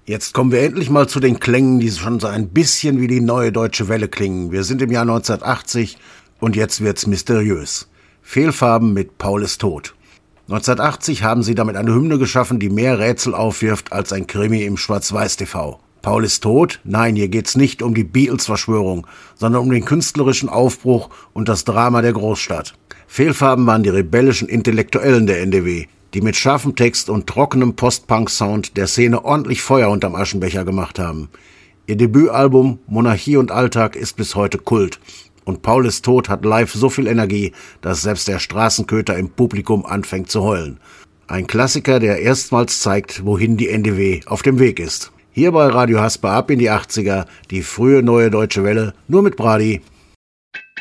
Jetzt kommen wir endlich mal zu den Klängen, die schon so ein bisschen wie die neue Deutsche Welle klingen. Wir sind im Jahr 1980 und jetzt wird's mysteriös. Fehlfarben mit Paul ist tot. 1980 haben sie damit eine Hymne geschaffen, die mehr Rätsel aufwirft als ein Krimi im Schwarz-Weiß-TV. Paul ist tot? Nein, hier geht's nicht um die Beatles-Verschwörung, sondern um den künstlerischen Aufbruch und das Drama der Großstadt. Fehlfarben waren die rebellischen Intellektuellen der NDW, die mit scharfem Text und trockenem Post-Punk-Sound der Szene ordentlich Feuer unterm Aschenbecher gemacht haben. Ihr Debütalbum Monarchie und Alltag ist bis heute Kult. Und Paul ist tot hat live so viel Energie, dass selbst der Straßenköter im Publikum anfängt zu heulen. Ein Klassiker, der erstmals zeigt, wohin die NDW auf dem Weg ist. Hier bei Radio Hasper ab in die 80er, die frühe neue Deutsche Welle, nur mit Brady.